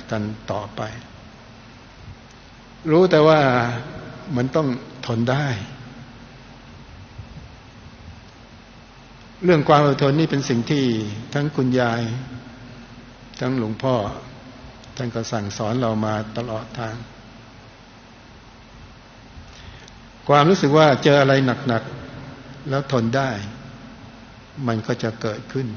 กันต่อไปรู้แต่ว่ามันต้องทนได้เรื่องความอดทนนี่เป็นสิ่งที่ทั้งคุณยายทั้งหลวงพ่อท่านก็สั่งสอนเรามาตลอดทางความรู้สึกว่าเจออะไรหนักๆแล้วทนได้มันก็จะเกิดขึ้น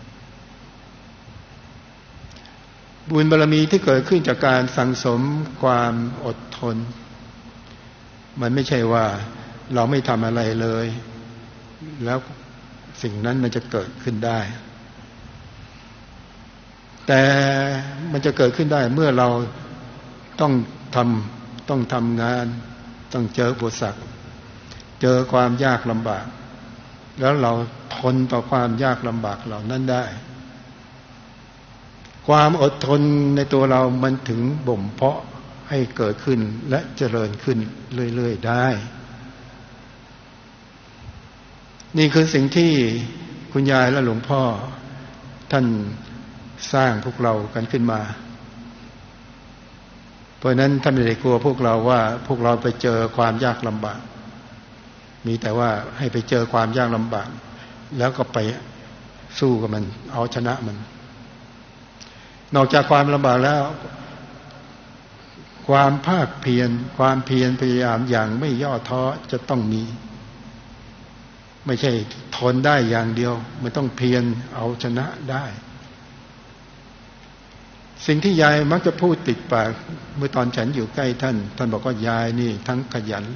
บุญบารมีที่เกิดขึ้นจากการสั่งสมความอดทนมันไม่ใช่ว่าเราไม่ทำอะไรเลยแล้วสิ่งนั้นมันจะเกิดขึ้นได้แต่มันจะเกิดขึ้นได้เมื่อเราต้องทำงานต้องเจออุปสรรคเจอความยากลำบากแล้วเราทนต่อความยากลำบากเหล่านั้นได้ความอดทนในตัวเรามันถึงบ่มเพาะให้เกิดขึ้นและเจริญขึ้นเรื่อยๆได้นี่คือสิ่งที่คุณยายและหลวงพ่อท่านสร้างพวกเรากันขึ้นมาเพราะนั้นท่านไม่ได้กลัวพวกเราว่าพวกเราไปเจอความยากลำบากมีแต่ว่าให้ไปเจอความยากลำบากแล้วก็ไปสู้กับมันเอาชนะมันนอกจากความลำบากแล้วความภาคเพียรความเพียรพยายามอย่างไม่ย่อท้อจะต้องมีไม่ใช่ทนได้อย่างเดียวมันต้องเพียรเอาชนะได้สิ่งที่ยายมักจะพูดติดปากเมื่อตอนฉันอยู่ใกล้ท่านบอกว่ายายนี่ทั้งขยัน